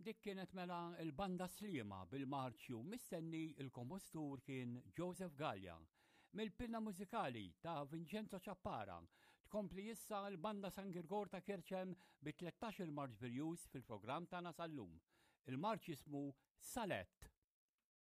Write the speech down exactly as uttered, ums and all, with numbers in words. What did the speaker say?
Dik kienet mela il-banda Sliema bil-marċju mistenni il-kompostur kien Joseph Gallia. Mill-pilna mużikali ta' Vincenzo Ciappara tkompli issa l-banda San Girgor ta' Kirċem bi tlettax il-marċ virjuż fil-programm tagħna sal-lum. Il-marċ jismu Salett.